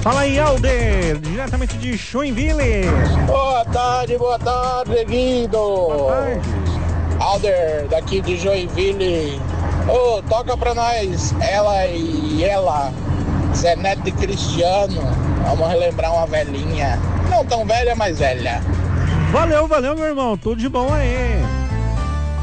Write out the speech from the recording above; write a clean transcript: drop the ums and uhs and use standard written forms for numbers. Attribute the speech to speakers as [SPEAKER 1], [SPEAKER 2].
[SPEAKER 1] Fala aí, Alder, diretamente de Joinville.
[SPEAKER 2] Boa tarde, Guido.
[SPEAKER 1] Boa tarde.
[SPEAKER 2] Alder, daqui de Joinville. Ô, toca pra nós, ela e ela, Zé Neto e Cristiano. Vamos relembrar uma velhinha. Não tão velha, mas velha.
[SPEAKER 1] Valeu, meu irmão. Tudo de bom aí.